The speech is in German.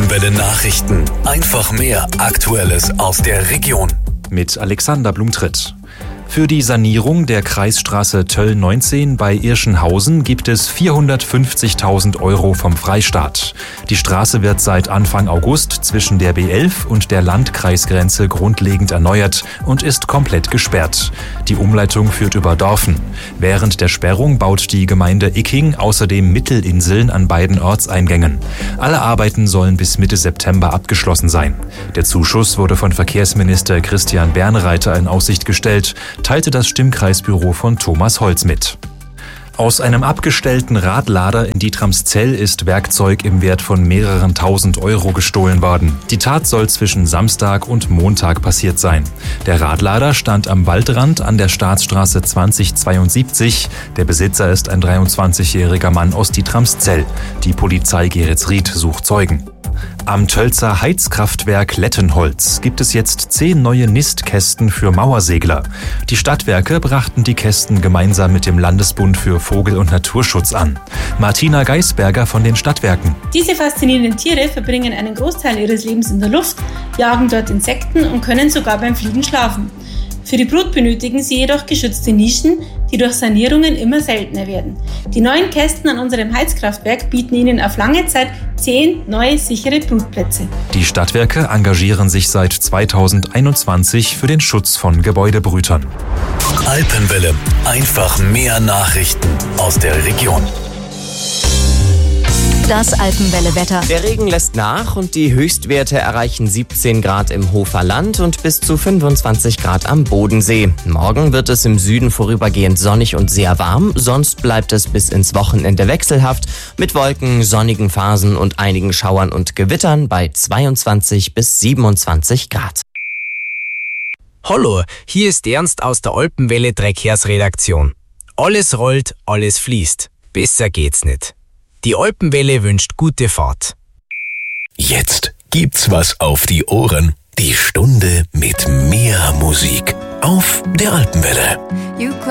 Alpenwelle Nachrichten. Einfach mehr Aktuelles aus der Region. Mit Alexander Blumtritt. Für die Sanierung der Kreisstraße Töll 19 bei Irschenhausen gibt es 450.000 € vom Freistaat. Die Straße wird seit Anfang August zwischen der B11 und der Landkreisgrenze grundlegend erneuert und ist komplett gesperrt. Die Umleitung führt über Dorfen. Während der Sperrung baut die Gemeinde Icking außerdem Mittelinseln an beiden Ortseingängen. Alle Arbeiten sollen bis Mitte September abgeschlossen sein. Der Zuschuss wurde von Verkehrsminister Christian Bernreiter in Aussicht gestellt, teilte das Stimmkreisbüro von Thomas Holz mit. Aus einem abgestellten Radlader in Dietramszell ist Werkzeug im Wert von mehreren tausend € gestohlen worden. Die Tat soll zwischen Samstag und Montag passiert sein. Der Radlader stand am Waldrand an der Staatsstraße 2072. Der Besitzer ist ein 23-jähriger Mann aus Dietramszell. Die Polizei Geretsried sucht Zeugen. Am Tölzer Heizkraftwerk Lettenholz gibt es jetzt 10 neue Nistkästen für Mauersegler. Die Stadtwerke brachten die Kästen gemeinsam mit dem Landesbund für Vogel- und Naturschutz an. Martina Geisberger von den Stadtwerken. Diese faszinierenden Tiere verbringen einen Großteil ihres Lebens in der Luft, jagen dort Insekten und können sogar beim Fliegen schlafen. Für die Brut benötigen sie jedoch geschützte Nischen, die durch Sanierungen immer seltener werden. Die neuen Kästen an unserem Heizkraftwerk bieten ihnen auf lange Zeit 10 neue sichere Brutplätze. Die Stadtwerke engagieren sich seit 2021 für den Schutz von Gebäudebrütern. Alpenwelle. Einfach mehr Nachrichten aus der Region. Das Alpenwelle-Wetter. Der Regen lässt nach und die Höchstwerte erreichen 17 Grad im Hofer Land und bis zu 25 Grad am Bodensee. Morgen wird es im Süden vorübergehend sonnig und sehr warm, sonst bleibt es bis ins Wochenende wechselhaft mit Wolken, sonnigen Phasen und einigen Schauern und Gewittern bei 22 bis 27 Grad. Hallo, hier ist Ernst aus der Alpenwelle Dreckhersredaktion. Alles rollt, alles fließt. Besser geht's nicht. Die Alpenwelle wünscht gute Fahrt. Jetzt gibt's was auf die Ohren. Die Stunde mit mehr Musik auf der Alpenwelle.